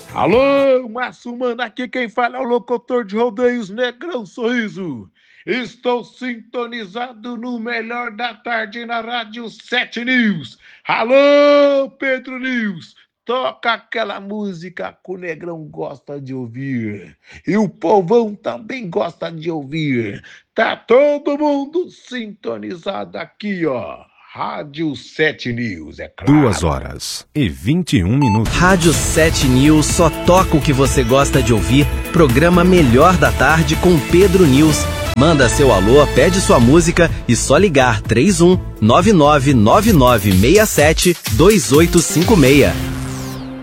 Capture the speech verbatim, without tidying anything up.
Alô, Márcio Mano, aqui quem fala é o locutor de rodeios Negrão Sorriso. Estou sintonizado no melhor da tarde na Rádio sete News. Alô, Pedro News, toca aquela música que o Negrão gosta de ouvir. E o povão também gosta de ouvir. Tá todo mundo sintonizado aqui, ó. Rádio sete News, é claro. Duas horas e vinte e um minutos. Rádio sete News só toca o que você gosta de ouvir. Programa Melhor da Tarde com Pedro News. Manda seu alô, pede sua música e só ligar três um nove nove nove nove seis sete dois oito cinco seis.